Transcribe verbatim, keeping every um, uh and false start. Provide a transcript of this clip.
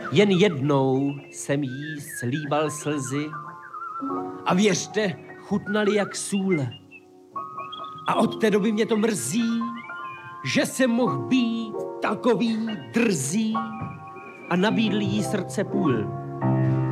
Jen jednou jsem jí slíbal slzy a věřte, chutnali jak sůl. A od té doby mě to mrzí, že jsem mohl být takový drzý a nabídl jí srdce půl.